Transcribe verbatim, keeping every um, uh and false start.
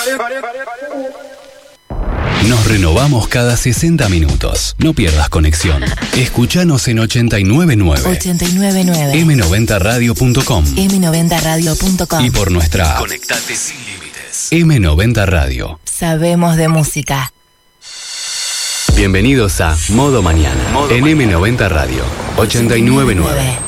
Nos renovamos cada sesenta minutos. No pierdas conexión. Escuchanos en ochenta y nueve nueve. ochenta y nueve nueve. eme noventa radio punto com. eme noventa radio punto com. Y por nuestra app. Conectate sin límites. eme noventa Radio. Sabemos de música. Bienvenidos a Modo Mañana. Modo en Mañana. eme noventa Radio. ochenta y nueve nueve.